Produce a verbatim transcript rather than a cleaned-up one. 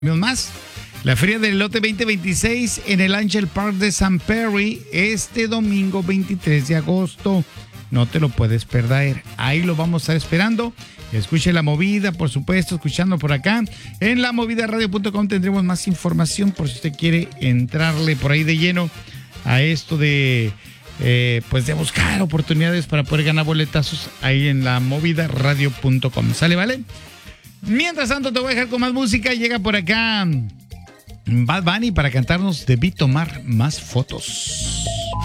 Más. La Feria del Elote veinte veintiséis en el Angel Park de San Perry este domingo veintitrés de agosto. No te lo puedes perder. Ahí lo vamos a estar esperando. Escuche La Movida, por supuesto, escuchando por acá. En la movida radio punto com tendremos más información por si usted quiere entrarle por ahí de lleno a esto de, eh, pues de buscar oportunidades para poder ganar boletazos ahí en la movida radio punto com. ¿Sale, vale? Mientras tanto, te voy a dejar con más música. Llega por acá Bad Bunny para cantarnos Debí tomar más fotos.